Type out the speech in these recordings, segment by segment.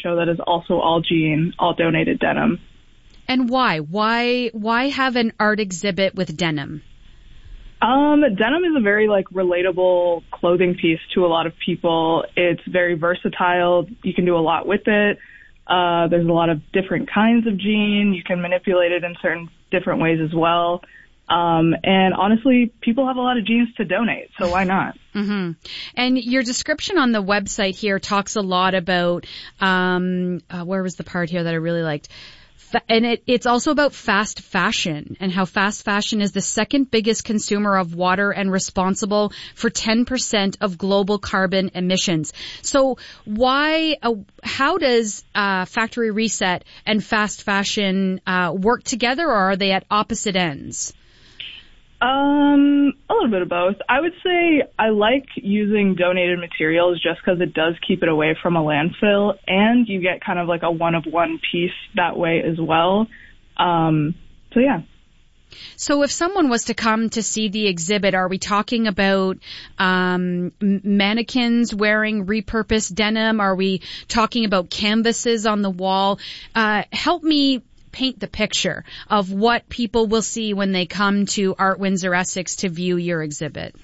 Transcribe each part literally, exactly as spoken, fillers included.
show that is also all jean, all donated denim. And why? Why why have an art exhibit with denim? Um, denim is a very, like, relatable clothing piece to a lot of people. It's very versatile. You can do a lot with it. Uh, there's a lot of different kinds of jean. You can manipulate it in certain different ways as well. Um, and honestly, people have a lot of jeans to donate, so why not? Mm-hmm. And your description on the website here talks a lot about, um, uh, where was the part here that I really liked? And it, it's also about fast fashion and how fast fashion is the second biggest consumer of water and responsible for ten percent of global carbon emissions. So why, uh, how does uh, Factory Reset and fast fashion uh, work together, or are they at opposite ends? Um, a little bit of both. I would say I like using donated materials just because it does keep it away from a landfill, and you get kind of like a one-of-one piece that way as well. Um, so yeah. So if someone was to come to see the exhibit, are we talking about um, mannequins wearing repurposed denim? Are we talking about canvases on the wall? Uh, help me paint the picture of what people will see when they come to Art Windsor Essex to view your exhibit.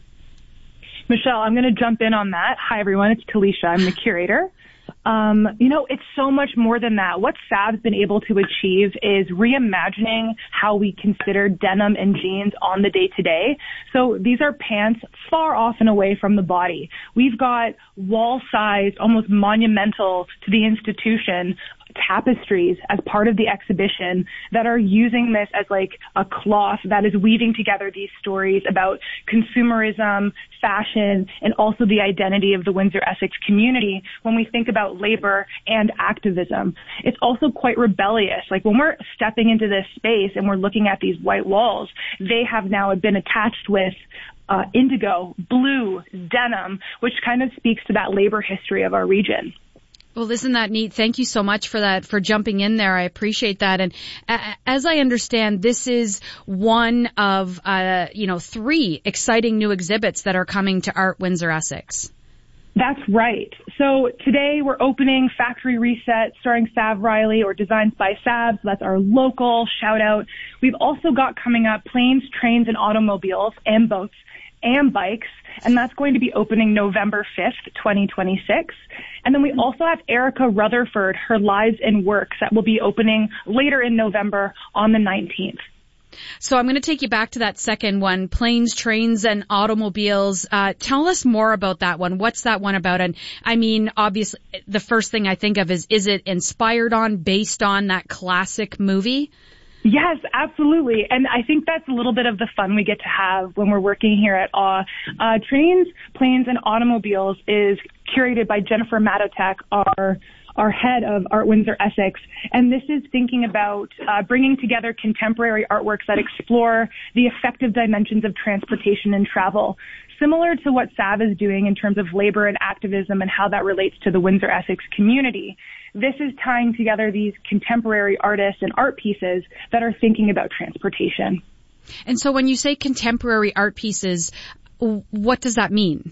Michelle, I'm going to jump in on that. Hi, everyone. It's Talisha. I'm the curator. Um, you know, it's so much more than that. What Sav's been able to achieve is reimagining how we consider denim and jeans on the day-to-day. So these are pants far off and away from the body. We've got wall-sized, almost monumental to the institution tapestries as part of the exhibition that are using this as like a cloth that is weaving together these stories about consumerism, fashion, and also the identity of the Windsor Essex community when we think about labor and activism. It's also quite rebellious. Like when we're stepping into this space and we're looking at these white walls, they have now been attached with uh, indigo, blue, denim, which kind of speaks to that labor history of our region. Well, isn't that neat? Thank you so much for that, for jumping in there. I appreciate that. And uh, as I understand, this is one of, uh, you know, three exciting new exhibits that are coming to Art Windsor Essex. That's right. So today we're opening Factory Reset starring Sav Riley, or Designs by Sav. So that's our local shout out. We've also got coming up Planes, Trains, and Automobiles and Boats and Bikes, and that's going to be opening November fifth, twenty twenty-six. And then we also have Erica Rutherford, her Lives and Works, that will be opening later in November on the nineteenth. So I'm going to take you back to that second one, Planes, Trains, and Automobiles. Uh, tell us more about that one. What's that one about? And I mean, obviously, the first thing I think of is, is it inspired on, based on that classic movie? Yes, absolutely. And I think that's a little bit of the fun we get to have when we're working here at A W E. Uh, Trains, Planes, and Automobiles is curated by Jennifer Matotek, our our head of Art Windsor Essex. And this is thinking about uh, bringing together contemporary artworks that explore the effective dimensions of transportation and travel, similar to what Sav is doing in terms of labor and activism and how that relates to the Windsor Essex community. This is tying together these contemporary artists and art pieces that are thinking about transportation. And so when you say contemporary art pieces, what does that mean?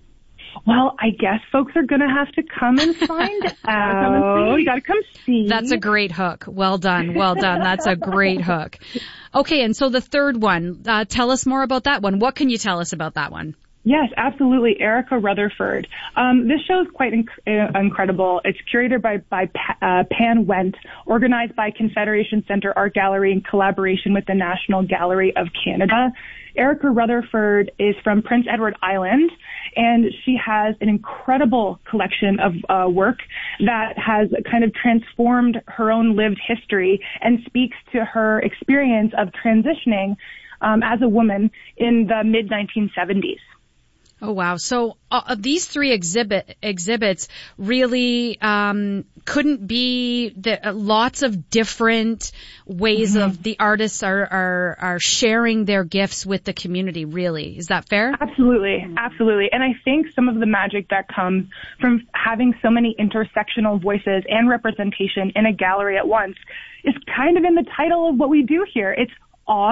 Well, I guess folks are going to have to come and find out. You got to come see. That's a great hook. Well done. Well done. That's a great hook. Okay, and so the third one, uh, tell us more about that one. What can you tell us about that one? Yes, absolutely. Erica Rutherford. Um, this show is quite inc- uh, incredible. It's curated by, by uh, Pan Wendt, organized by Confederation Centre Art Gallery in collaboration with the National Gallery of Canada. Erica Rutherford is from Prince Edward Island, and she has an incredible collection of uh, work that has kind of transformed her own lived history and speaks to her experience of transitioning um, as a woman in the mid nineteen seventies. Oh, wow. So uh, these three exhibit exhibits really um, couldn't be the, uh, lots of different ways mm-hmm. of the artists are, are are sharing their gifts with the community, really. Is that fair? Absolutely. Absolutely. And I think some of the magic that comes from having so many intersectional voices and representation in a gallery at once is kind of in the title of what we do here. It's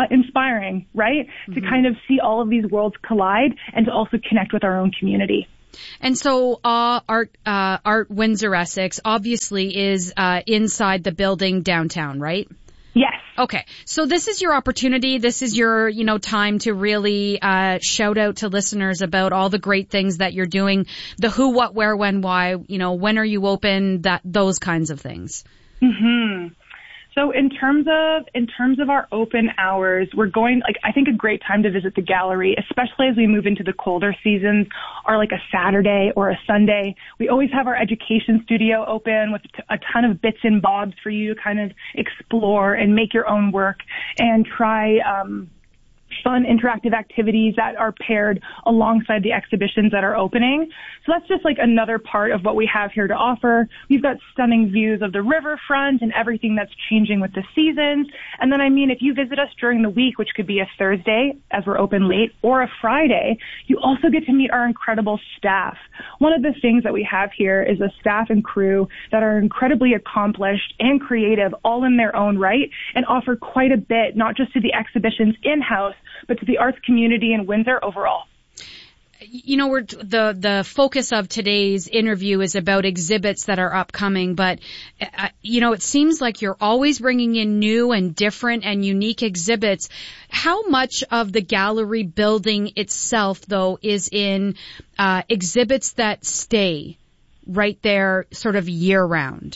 awe-inspiring, right? Mm-hmm. To kind of see all of these worlds collide and to also connect with our own community. And so, uh, Art, uh, Art Windsor Essex obviously is, uh, inside the building downtown, right? Yes. Okay. So this is your opportunity. This is your, you know, time to really, uh, shout out to listeners about all the great things that you're doing. The who, what, where, when, why, you know, when are you open, that, those kinds of things. Mm-hmm. So in terms of, in terms of our open hours, we're going, like, I think a great time to visit the gallery, especially as we move into the colder seasons, are like a Saturday or a Sunday. We always have our education studio open with a ton of bits and bobs for you to kind of explore and make your own work and try, um, fun interactive activities that are paired alongside the exhibitions that are opening. So that's just like another part of what we have here to offer. We've got stunning views of the riverfront and everything that's changing with the seasons. And then, I mean, if you visit us during the week, which could be a Thursday as we're open late, or a Friday, you also get to meet our incredible staff. One of the things that we have here is a staff and crew that are incredibly accomplished and creative all in their own right and offer quite a bit, not just to the exhibitions in-house, but to the arts community in Windsor overall. You know, we're, the, the focus of today's interview is about exhibits that are upcoming, but, uh, you know, it seems like you're always bringing in new and different and unique exhibits. How much of the gallery building itself, though, is in, uh, exhibits that stay right there sort of year round?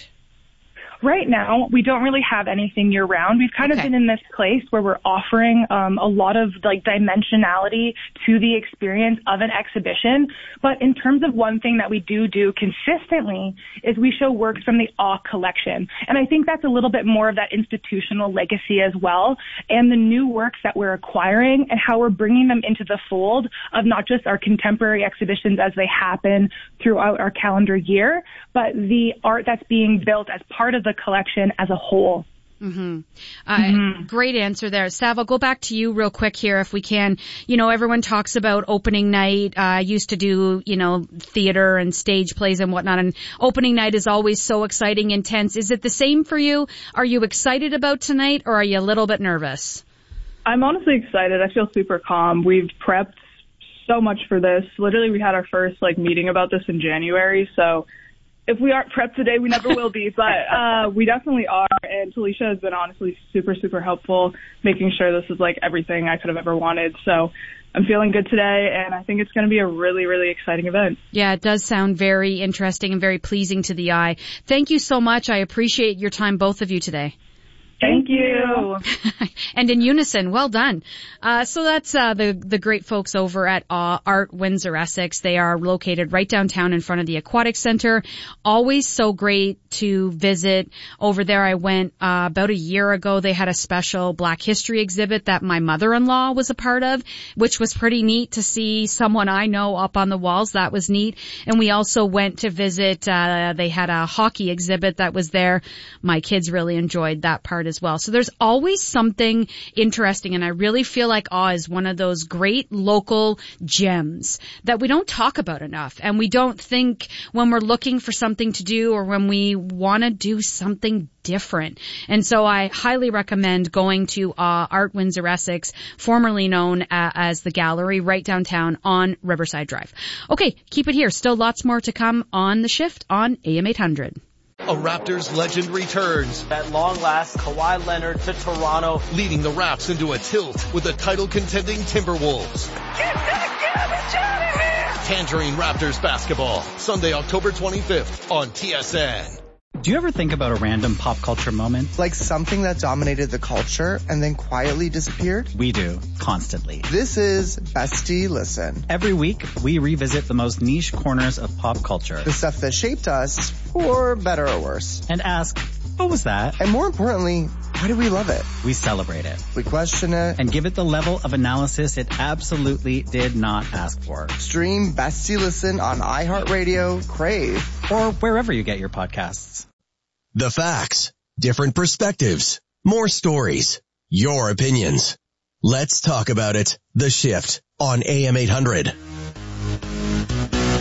Right now, we don't really have anything year round. We've kind okay. of been in this place where we're offering um, a lot of like dimensionality to the experience of an exhibition. But in terms of one thing that we do do consistently is we show works from the Awe collection. And I think that's a little bit more of that institutional legacy as well. And the new works that we're acquiring and how we're bringing them into the fold of not just our contemporary exhibitions as they happen throughout our calendar year, but the art that's being built as part of the collection as a whole. Mm-hmm. Uh, mm-hmm. Great answer there. Sav, I'll go back to you real quick here if we can. You know, everyone talks about opening night. Uh, I used to do, you know, theater and stage plays and whatnot, and opening night is always so exciting, intense. Is it the same for you? Are you excited about tonight, or are you a little bit nervous? I'm honestly excited. I feel super calm. We've prepped so much for this. Literally, we had our first, like, meeting about this in January, so if we aren't prepped today, we never will be, but uh we definitely are, and Talisha has been honestly super, super helpful, making sure this is like everything I could have ever wanted. So I'm feeling good today, and I think it's going to be a really, really exciting event. Yeah, it does sound very interesting and very pleasing to the eye. Thank you so much. I appreciate your time, both of you, today. Thank you. And in unison, well done. Uh, so that's uh, the the great folks over at uh, Art Windsor Essex. They are located right downtown in front of the Aquatic Center. Always so great to visit over there. I went uh, about a year ago. They had a special Black History exhibit that my mother-in-law was a part of, which was pretty neat to see someone I know up on the walls. That was neat. And we also went to visit, uh, they had a hockey exhibit that was there. My kids really enjoyed that part as well. So there's always something interesting, and I really feel like Awe is one of those great local gems that we don't talk about enough, and we don't think when we're looking for something to do or when we want to do something different. And so I highly recommend going to uh, Art Windsor Essex, formerly known uh, as the Gallery, right downtown on Riverside Drive. Okay, keep it here. Still lots more to come on The Shift on A M eight hundred. A Raptors legend returns. At long last, Kawhi Leonard to Toronto. Leading the Raps into a tilt with the title-contending Timberwolves. Get that garbage out of here! Tangerine Raptors basketball, Sunday, October twenty-fifth on T S N. Do you ever think about a random pop culture moment? Like something that dominated the culture and then quietly disappeared? We do, constantly. This is Bestie Listen. Every week, we revisit the most niche corners of pop culture. The stuff that shaped us, for better or worse. And ask, what was that? And more importantly, why do we love it? We celebrate it. We question it. And give it the level of analysis it absolutely did not ask for. Stream Bestie Listen on iHeartRadio, Crave, or wherever you get your podcasts. The facts, different perspectives, more stories, your opinions. Let's talk about it. The Shift on A M eight hundred.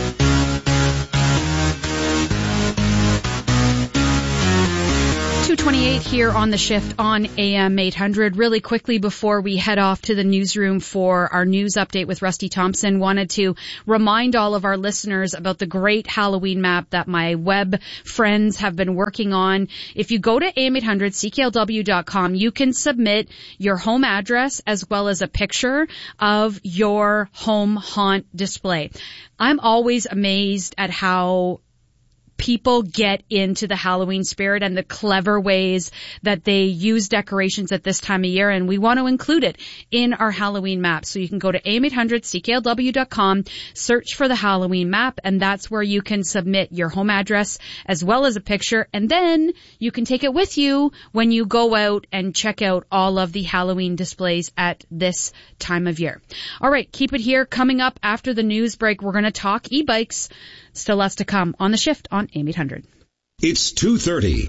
two twenty twenty-eight here on The Shift on A M eight hundred. Really quickly before we head off to the newsroom for our news update with Rusty Thompson, wanted to remind all of our listeners about the great Halloween map that my web friends have been working on. If you go to A M eight hundred C K L W dot com, you can submit your home address as well as a picture of your home haunt display. I'm always amazed at how people get into the Halloween spirit and the clever ways that they use decorations at this time of year, and we want to include it in our Halloween map. So you can go to A M eight hundred C K L W dot com, search for the Halloween map, and that's where you can submit your home address as well as a picture, and then you can take it with you when you go out and check out all of the Halloween displays at this time of year. All right, keep it here. Coming up after the news break, we're going to talk e-bikes. Still lots to come on The Shift on A M eight hundred. It's two thirty.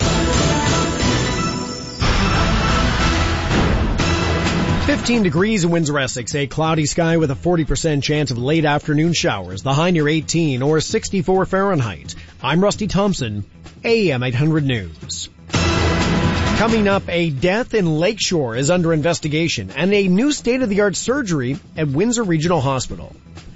fifteen degrees in Windsor, Essex. A cloudy sky with a forty percent chance of late afternoon showers. The high near eighteen or sixty-four Fahrenheit. I'm Rusty Thompson, A M eight hundred News. Coming up, a death in Lakeshore is under investigation and a new state-of-the-art surgery at Windsor Regional Hospital.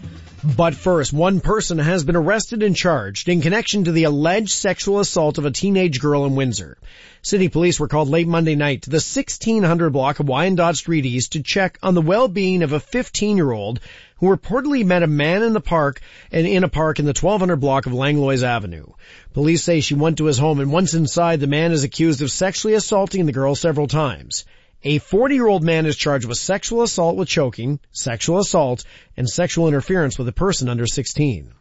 But first, one person has been arrested and charged in connection to the alleged sexual assault of a teenage girl in Windsor. City police were called late Monday night to the sixteen hundred block of Wyandotte Street East to check on the well-being of a fifteen-year-old who reportedly met a man in the park and in a park in the twelve hundred block of Langlois Avenue. Police say she went to his home, and once inside, the man is accused of sexually assaulting the girl several times. A forty-year-old man is charged with sexual assault with choking, sexual assault, and sexual interference with a person under sixteen.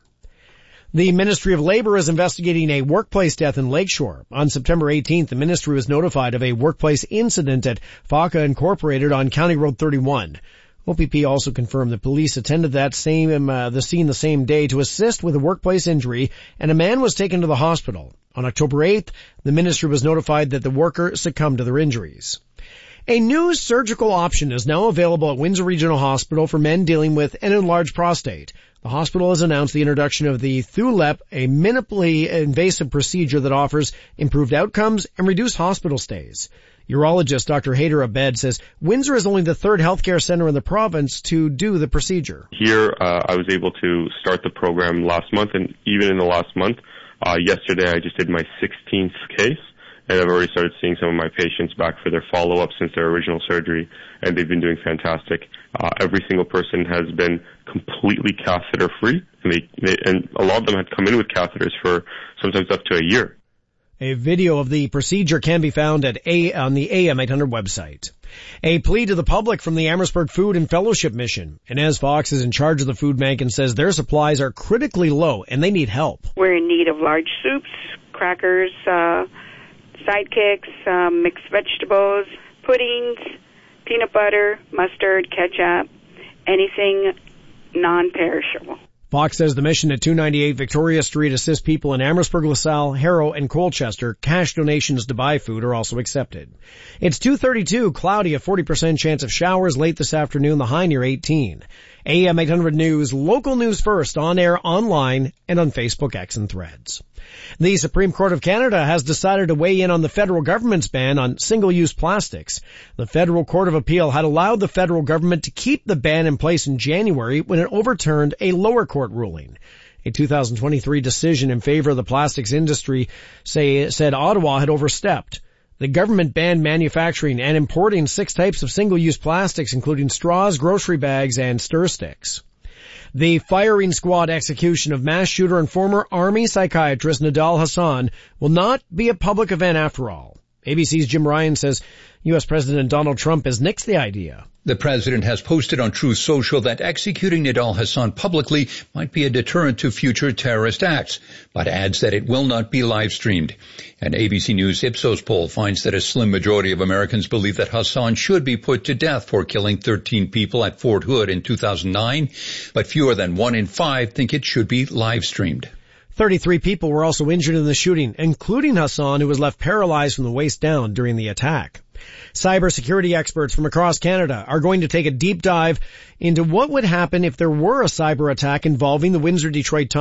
The Ministry of Labor is investigating a workplace death in Lakeshore. On September eighteenth, the ministry was notified of a workplace incident at Faca Incorporated on County Road thirty-one. O P P also confirmed that police attended that same uh, the scene the same day to assist with a workplace injury, and a man was taken to the hospital. On October eighth, the ministry was notified that the worker succumbed to their injuries. A new surgical option is now available at Windsor Regional Hospital for men dealing with an enlarged prostate. The hospital has announced the introduction of the Thulep, a minimally invasive procedure that offers improved outcomes and reduced hospital stays. Urologist Doctor Haider Abed says Windsor is only the third healthcare center in the province to do the procedure. Here, uh, I was able to start the program last month, and even in the last month, uh, yesterday I just did my sixteenth case. And I've already started seeing some of my patients back for their follow-up since their original surgery, and they've been doing fantastic. Uh, every single person has been completely catheter-free, and, they, they, and a lot of them had come in with catheters for sometimes up to a year. A video of the procedure can be found at a, on the A M eight hundred website. A plea to the public from the Amherstburg Food and Fellowship Mission. Inez Fox is in charge of the food bank and says their supplies are critically low and they need help. We're in need of large soups, crackers, uh, sidekicks, um, mixed vegetables, puddings, peanut butter, mustard, ketchup, anything non-perishable. Fox says the mission at two ninety-eight Victoria Street assists people in Amherstburg, LaSalle, Harrow, and Colchester. Cash donations to buy food are also accepted. It's two thirty-two, cloudy, a forty percent chance of showers late this afternoon, the high near eighteen. A M eight hundred News, local news first, on air, online, and on Facebook, X, and Threads. The Supreme Court of Canada has decided to weigh in on the federal government's ban on single-use plastics. The Federal Court of Appeal had allowed the federal government to keep the ban in place in January when it overturned a lower court ruling. A two thousand twenty-three decision in favor of the plastics industry say, said Ottawa had overstepped. The government banned manufacturing and importing six types of single-use plastics, including straws, grocery bags, and stir sticks. The firing squad execution of mass shooter and former Army psychiatrist Nidal Hasan will not be a public event after all. A B C's Jim Ryan says U S President Donald Trump has nixed the idea. The president has posted on Truth Social that executing Nidal Hasan publicly might be a deterrent to future terrorist acts, but adds that it will not be live streamed. An A B C News Ipsos poll finds that a slim majority of Americans believe that Hasan should be put to death for killing thirteen people at Fort Hood in two thousand nine, but fewer than one in five think it should be live streamed. thirty-three people were also injured in the shooting, including Hasan, who was left paralyzed from the waist down during the attack. Cybersecurity experts from across Canada are going to take a deep dive into what would happen if there were a cyber attack involving the Windsor-Detroit Tunnel.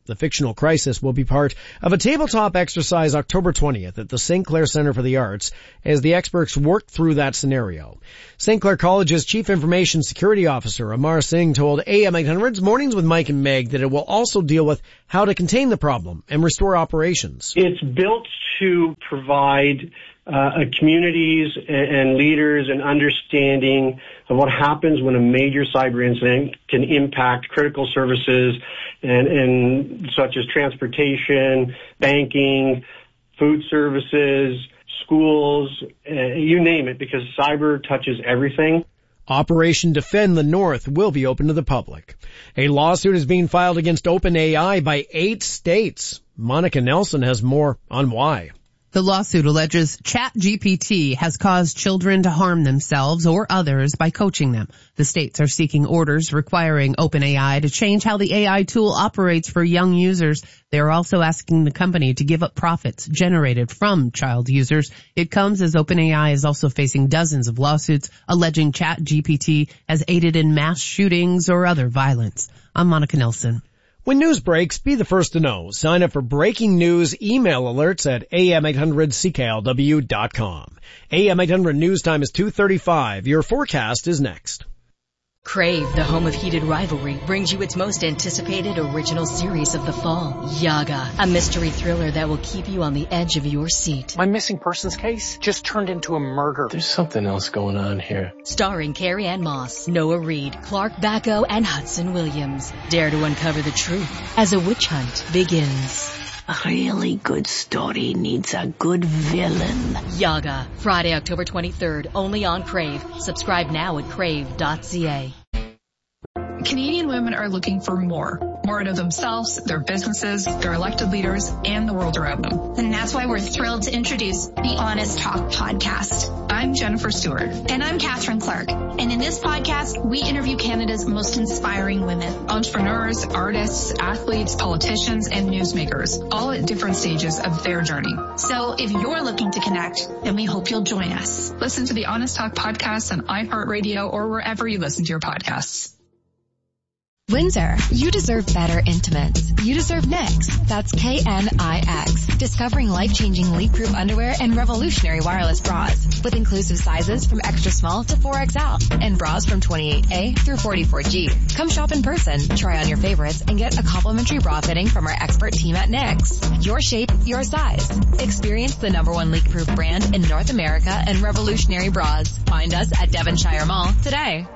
The fictional crisis will be part of a tabletop exercise October twentieth at the Saint Clair Center for the Arts as the experts work through that scenario. Saint Clair College's Chief Information Security Officer Amar Singh told A M eight hundred's Mornings with Mike and Meg that it will also deal with how to contain the problem and restore operations. It's built to provide uh, communities and leaders an understanding of what happens when a major cyber incident can impact critical services and, and such as transportation, banking, food services, schools, uh, you name it, because cyber touches everything. Operation Defend the North will be open to the public. A lawsuit is being filed against OpenAI by eight states. Monica Nelson has more on why. The lawsuit alleges ChatGPT has caused children to harm themselves or others by coaching them. The states are seeking orders requiring OpenAI to change how the A I tool operates for young users. They are also asking the company to give up profits generated from child users. It comes as OpenAI is also facing dozens of lawsuits alleging ChatGPT has aided in mass shootings or other violence. I'm Monica Nelson. When news breaks, be the first to know. Sign up for breaking news email alerts at A M eight hundred C K L W dot com. A M eight hundred news time is two thirty-five. Your forecast is next. Crave, the home of heated rivalry, brings you its most anticipated original series of the fall, Yaga, a mystery thriller that will keep you on the edge of your seat. My missing persons case just turned into a murder. There's something else going on here. Starring Carrie Ann Moss, Noah Reid, Clark Bacco, and Hudson Williams. Dare to uncover the truth as a witch hunt begins. A really good story needs a good villain. Yaga, Friday, October twenty-third, only on Crave. Subscribe now at crave dot c a. Canadian women are looking for more. More out of themselves, their businesses, their elected leaders, and the world around them. And that's why we're thrilled to introduce the Honest Talk podcast. I'm Jennifer Stewart. And I'm Catherine Clark. And in this podcast, we interview Canada's most inspiring women. Entrepreneurs, artists, athletes, politicians, and newsmakers, all at different stages of their journey. So if you're looking to connect, then we hope you'll join us. Listen to the Honest Talk podcast on iHeartRadio or wherever you listen to your podcasts. Windsor, you deserve better intimates. You deserve Knix. That's K N I X. Discovering life-changing leak-proof underwear and revolutionary wireless bras with inclusive sizes from extra small to four X L and bras from twenty-eight A through forty-four G. Come shop in person, try on your favorites, and get a complimentary bra fitting from our expert team at Knix. Your shape, your size. Experience the number one leak-proof brand in North America and revolutionary bras. Find us at Devonshire Mall today.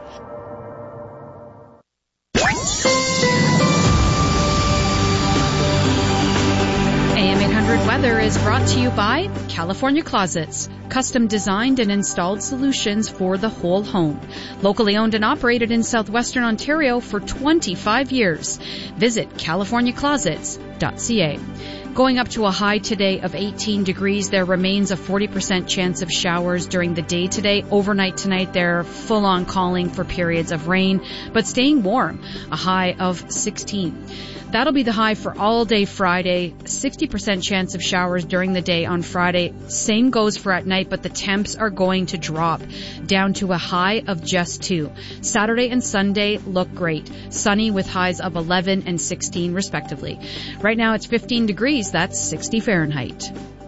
A M eight hundred Weather is brought to you by California Closets, custom designed and installed solutions for the whole home. Locally owned and operated in southwestern Ontario for twenty-five years. Visit california closets dot c a. Going up to a high today of eighteen degrees, there remains a forty percent chance of showers during the day today. Overnight tonight, they're full on calling for periods of rain, but staying warm, a high of sixteen. That'll be the high for all day Friday. sixty percent chance of showers during the day on Friday. Same goes for at night, but the temps are going to drop down to a high of just two. Saturday and Sunday look great. Sunny with highs of eleven and sixteen respectively. Right now it's fifteen degrees. That's sixty Fahrenheit.